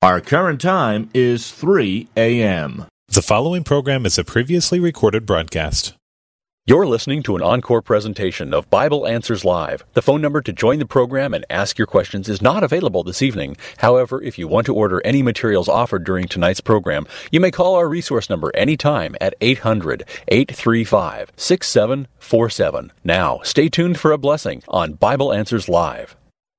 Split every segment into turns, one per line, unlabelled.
Our current time is 3 a.m.
The following program is a previously recorded broadcast.
You're listening to an encore presentation of Bible Answers Live. The phone number to join the program and ask your questions is not available this evening. However, if you want to order any materials offered during tonight's program, you may call our resource number anytime at 800-835-6747. Now, stay tuned for a blessing on Bible Answers Live.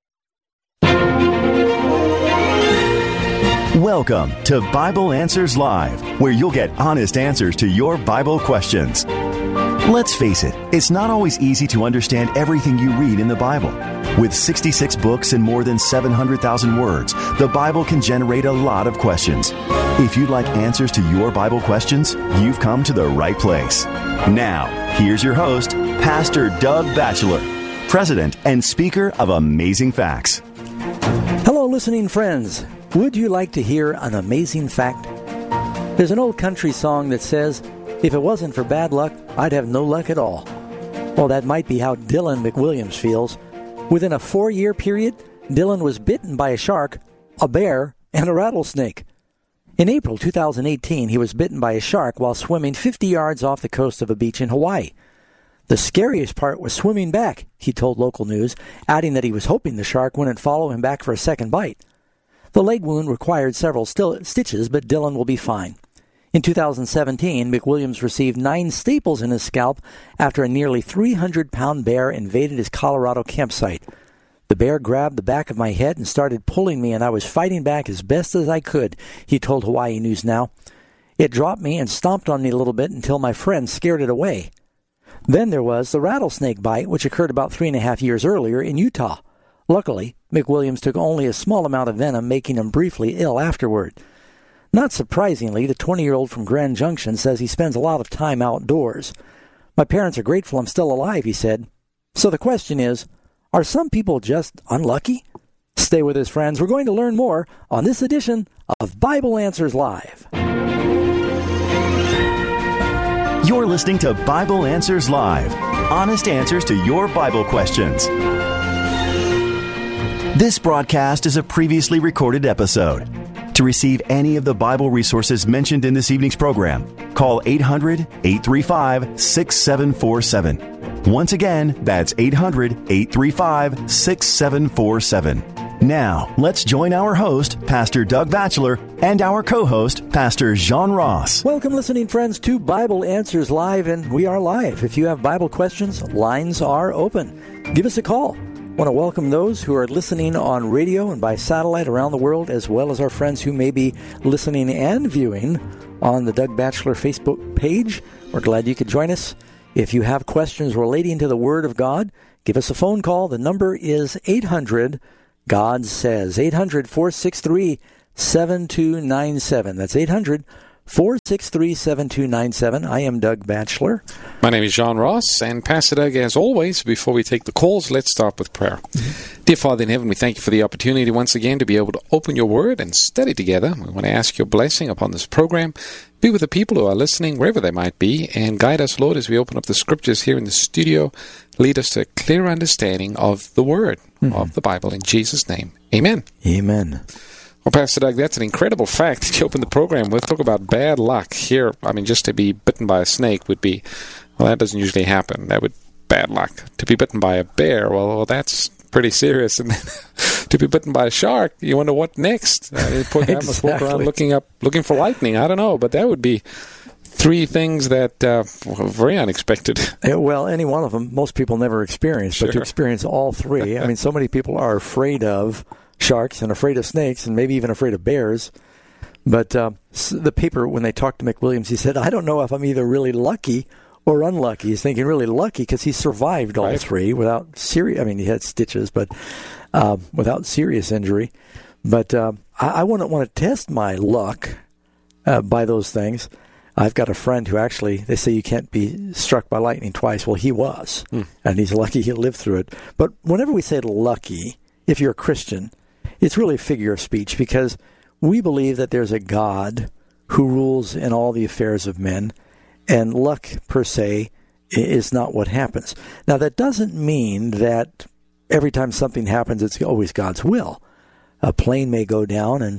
Welcome to Bible Answers Live, where you'll get honest answers to your Bible questions. Let's face it, it's not always easy to understand everything you read in the Bible. With 66 books and more than 700,000 words, the Bible can generate a lot of questions. If you'd like answers to your Bible questions, you've come to the right place. Now, here's your host, Pastor Doug Batchelor, President and Speaker of Amazing Facts.
Hello, listening friends. Would you like to hear an amazing fact? There's an old country song that says, "If it wasn't for bad luck, I'd have no luck at all." Well, that might be how Dylan McWilliams feels. Within a 4-year period, Dylan was bitten by a shark, a bear, and a rattlesnake. In April 2018, he was bitten by a shark while swimming 50 yards off the coast of a beach in Hawaii. The scariest part was swimming back, he told local news, adding that he was hoping the shark wouldn't follow him back for a second bite. The leg wound required several stitches, but Dylan will be fine. In 2017, McWilliams received 9 staples in his scalp after a nearly 300-pound bear invaded his Colorado campsite. "The bear grabbed the back of my head and started pulling me, and I was fighting back as best as I could," he told Hawaii News Now. "It dropped me and stomped on me a little bit until my friend scared it away." Then there was the rattlesnake bite, which occurred about 3.5 years earlier in Utah. Luckily, McWilliams took only a small amount of venom, making him briefly ill afterward. Not surprisingly, the 20-year-old from Grand Junction says he spends a lot of time outdoors. "My parents are grateful I'm still alive," he said. So the question is, are some people just unlucky? Stay with us, friends. We're going to learn more on this edition of Bible Answers Live.
You're listening to Bible Answers Live, honest answers to your Bible questions. This broadcast is a previously recorded episode. To receive any of the Bible resources mentioned in this evening's program, call 800-835-6747. Once again, that's 800-835-6747. Now, let's join our host, Pastor Doug Batchelor, and our co-host, Pastor John Ross.
Welcome, listening friends, to Bible Answers Live, and we are live. If you have Bible questions, lines are open. Give us a call. I want to welcome those who are listening on radio and by satellite around the world, as well as our friends who may be listening and viewing on the Doug Batchelor Facebook page. We're glad you could join us. If you have questions relating to the Word of God, give us a phone call. The number is 800-GOD SAYS, 800-463-7297. That's 800-463-7297. I am Doug Batchelor.
My name is John Ross, and Pastor Doug, as always, before we take the calls, let's start with prayer. Dear Father in heaven, we thank you for the opportunity once again to be able to open your word and study together. We want to ask your blessing upon this program. Be with the people who are listening, wherever they might be, and guide us, Lord, as we open up the scriptures here in the studio. Lead us to a clear understanding of the word of the Bible. In Jesus' name, amen.
Amen.
Well, Pastor Doug, that's an incredible fact that you opened the program with. Talk about bad luck here. I mean, just to be bitten by a snake would be, well, that doesn't usually happen. That would bad luck. To be bitten by a bear, well that's pretty serious. And then to be bitten by a shark, you wonder what next. Poor guy must walk around looking for lightning. I don't know, but that would be 3 things that were very unexpected.
Well, any one of them, most people never experience, but to experience all 3, I mean, so many people are afraid of sharks and afraid of snakes and maybe even afraid of bears. But the paper, when they talked to McWilliams, he said, I don't know if I'm either really lucky or unlucky. He's thinking really lucky because he survived all 3 without serious, I mean, he had stitches, but without serious injury. But I wouldn't want to test my luck by those things. I've got a friend who actually, they say you can't be struck by lightning twice. Well, he was, and he's lucky he lived through it. But whenever we say lucky, if you're a Christian, it's really a figure of speech because we believe that there's a God who rules in all the affairs of men, and luck per se is not what happens. Now, that doesn't mean that every time something happens, it's always God's will. A plane may go down and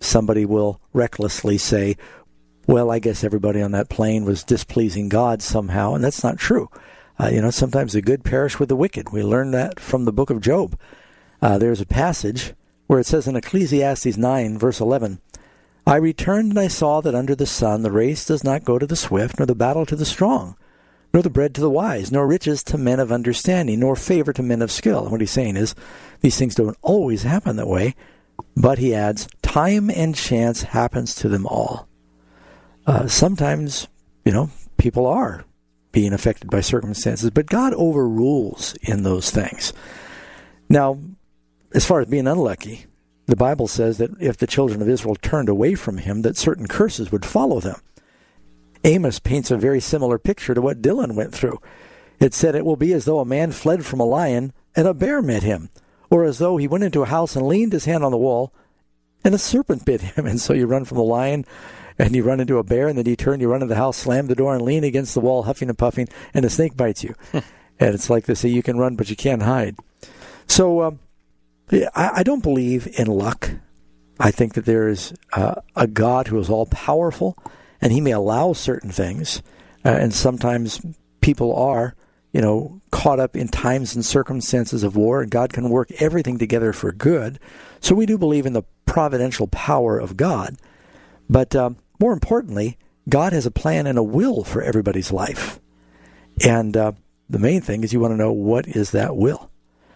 somebody will recklessly say, well, I guess everybody on that plane was displeasing God somehow, and that's not true. Sometimes the good perish with the wicked. We learned that from the book of Job. There's a passage where it says in Ecclesiastes 9, verse 11, I returned and I saw that under the sun the race does not go to the swift, nor the battle to the strong, nor the bread to the wise, nor riches to men of understanding, nor favor to men of skill. And what he's saying is, these things don't always happen that way, but he adds, time and chance happens to them all. Sometimes, people are being affected by circumstances, but God overrules in those things. Now, as far as being unlucky, the Bible says that if the children of Israel turned away from him, that certain curses would follow them. Amos paints a very similar picture to what Dylan went through. It said it will be as though a man fled from a lion and a bear met him, or as though he went into a house and leaned his hand on the wall and a serpent bit him. And so you run from the lion and you run into a bear, and then you turn, you run into the house, slam the door, and lean against the wall, huffing and puffing, and a snake bites you. And it's like they say, you can run, but you can't hide. So I don't believe in luck. I think that there is a God who is all-powerful, and he may allow certain things, and sometimes people are, caught up in times and circumstances of war, and God can work everything together for good. So we do believe in the providential power of God. But more importantly, God has a plan and a will for everybody's life. And the main thing is you want to know, what is that will?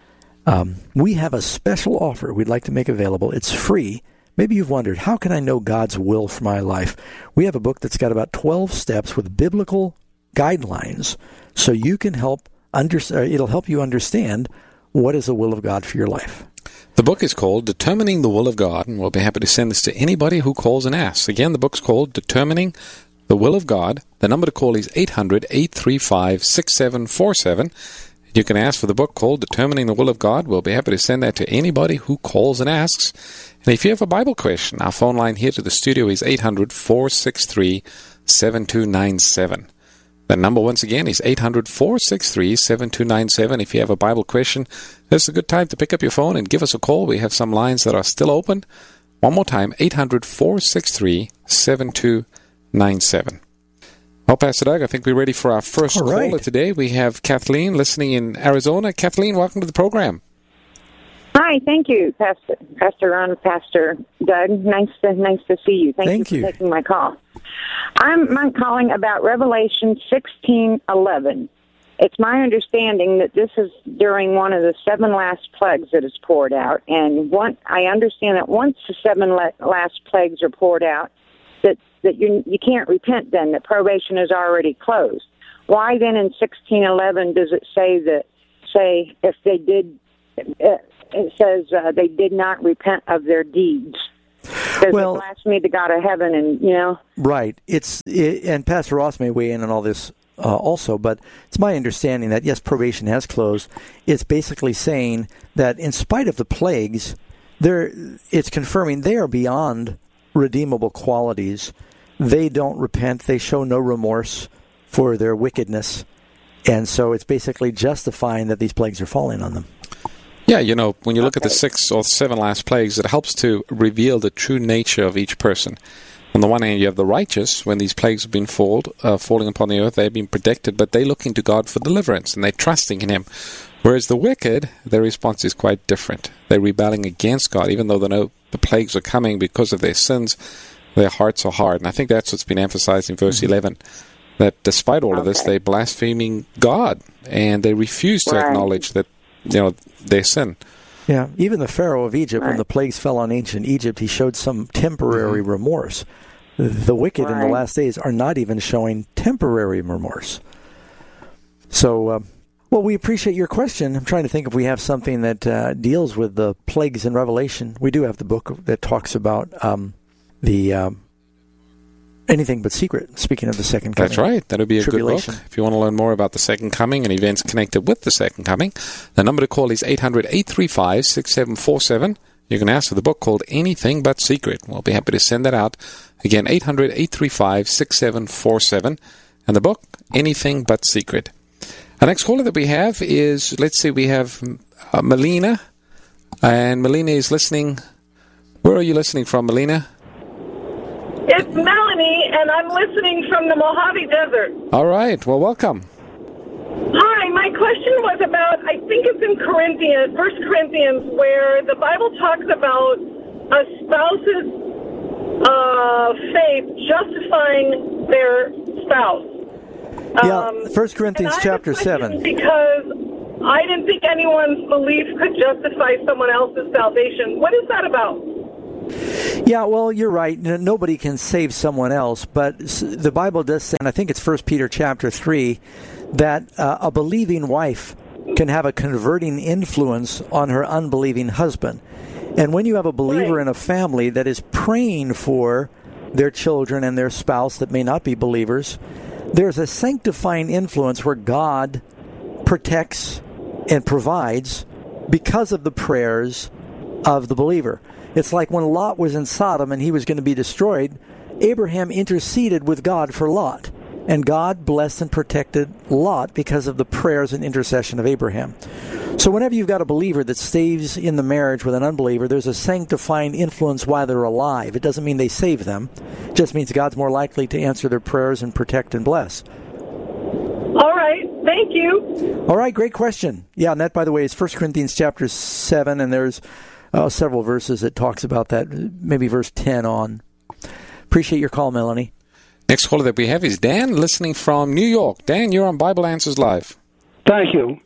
We have a special offer we'd like to make available. It's free. Maybe you've wondered, how can I know God's will for my life? We have a book that's got about 12 steps with biblical guidelines, so you can it'll help you understand what is the will of God for your life.
The book is called Determining the Will of God, and we'll be happy to send this to anybody who calls and asks. Again, the book's called Determining the Will of God. The number to call is 800-835-6747. You can ask for the book called Determining the Will of God. We'll be happy to send that to anybody who calls and asks. And if you have a Bible question, our phone line here to the studio is 800-463-7297. The number, once again, is 800-463-7297. If you have a Bible question, this is a good time to pick up your phone and give us a call. We have some lines that are still open. One more time, 800-463-7297. Well, Pastor Doug, I think we're ready for our first caller today. We have Kathleen listening in Arizona. Kathleen, welcome to the program.
Hi, thank you, Pastor Ron, Pastor Doug. Nice to see you. Thank you for taking my call. I'm calling about Revelation 16:11. It's my understanding that this is during one of the 7 last plagues that is poured out, and I understand that once the 7 last plagues are poured out, that you can't repent then, that probation is already closed. Why then in 16:11 does it say if they did, it says they did not repent of their deeds? Because it blasphemy to God of heaven, and
Right. And Pastor Ross may weigh in on all this also, but it's my understanding that, yes, probation has closed. It's basically saying that in spite of the plagues, it's confirming they are beyond redeemable qualities. They don't repent. They show no remorse for their wickedness. And so it's basically justifying that these plagues are falling on them.
Yeah, when you look at the 6 or 7 last plagues, it helps to reveal the true nature of each person. On the one hand, you have the righteous. When these plagues have been falling upon the earth, they've been protected, but they're looking to God for deliverance, and they're trusting in Him. Whereas the wicked, their response is quite different. They're rebelling against God, even though they know the plagues are coming because of their sins. Their hearts are hard. And I think that's what's been emphasized in verse 11, that despite all of this, they're blaspheming God, and they refuse to acknowledge that their sin.
Yeah, even the Pharaoh of Egypt, when the plagues fell on ancient Egypt, he showed some temporary remorse. The wicked in the last days are not even showing temporary remorse. So, we appreciate your question. I'm trying to think if we have something that deals with the plagues in Revelation. We do have the book that talks about the Anything But Secret, speaking of the second coming.
That's right. That would be a good book. If you want to learn more about the second coming and events connected with the second coming, the number to call is 800-835-6747. You can ask for the book called Anything But Secret. We'll be happy to send that out. Again, 800-835-6747. And the book, Anything But Secret. Our next caller that we have is, we have Melina. And Melina is listening. Where are you listening from, Melina?
It's Melanie, and I'm listening from the Mojave Desert.
All right. Well, welcome.
Hi, my question was about, I think it's in 1 Corinthians, where the Bible talks about a spouse's faith justifying their spouse.
Yeah, 1 Corinthians chapter 7.
Because I didn't think anyone's belief could justify someone else's salvation. What is that about?
Yeah, well, you're right. Nobody can save someone else, but the Bible does say, and I think it's 1 Peter chapter 3, that a believing wife can have a converting influence on her unbelieving husband. And when you have a believer in a family that is praying for their children and their spouse that may not be believers, there's a sanctifying influence where God protects and provides because of the prayers of the believer. It's like when Lot was in Sodom and he was going to be destroyed, Abraham interceded with God for Lot. And God blessed and protected Lot because of the prayers and intercession of Abraham. So whenever you've got a believer that stays in the marriage with an unbeliever, there's a sanctifying influence while they're alive. It doesn't mean they save them. It just means God's more likely to answer their prayers and protect and bless.
All right. Thank you.
All right. Great question. Yeah, and that, by the way, is 1 Corinthians chapter 7, and there's several verses that talks about that, maybe verse 10 on. Appreciate your call, Melanie.
Next caller that we have is Dan, listening from New York. Dan, you're on Bible Answers Live.
Thank you.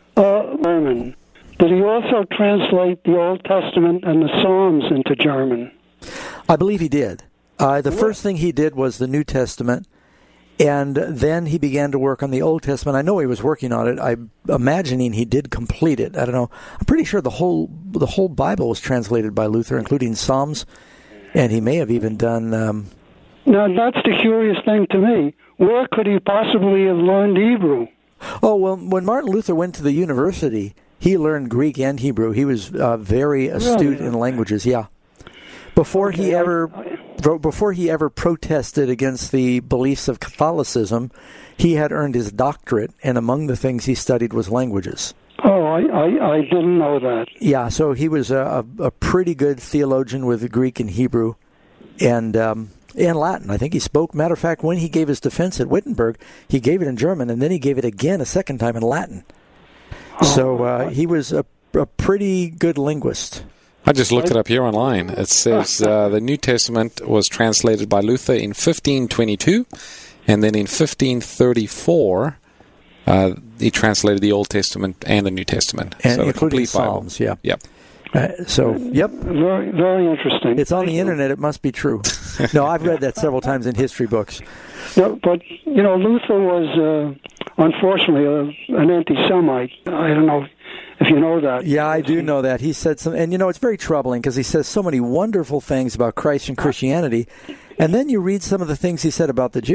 German. Did he also translate the Old Testament and the Psalms into German?
I believe he did. The first thing he did was the New Testament, and then he began to work on the Old Testament. I know he was working on it. I'm imagining he did complete it. I don't know. I'm pretty sure the whole Bible was translated by Luther, including Psalms, and he may have even done...
Now, that's the curious thing to me. Where could he possibly have learned Hebrew?
Oh, well, when Martin Luther went to the university, he learned Greek and Hebrew. He was very astute in languages, yeah. Before he ever protested against the beliefs of Catholicism, he had earned his doctorate, and among the things he studied was languages.
Oh, I didn't know that.
Yeah, so he was a pretty good theologian with Greek and Hebrew, and Latin. I think he spoke. Matter of fact, when he gave his defense at Wittenberg, he gave it in German, and then he gave it again a second time in Latin. So he was a pretty good linguist.
I just looked it up here online. It says the New Testament was translated by Luther in 1522, and then in 1534, he translated the Old Testament and the New Testament.
And
so
including Psalms,
Bible.
yeah.
Yep.
Yep.
Very, very interesting.
It's on the internet. It must be true. No, I've read that several times in history books.
No, but, Luther was, unfortunately, an anti-Semite. I don't know if you know that.
Yeah, I do know that. He said some, and it's very troubling because he says so many wonderful things about Christ and Christianity, and then you read some of the things he said about the Jews.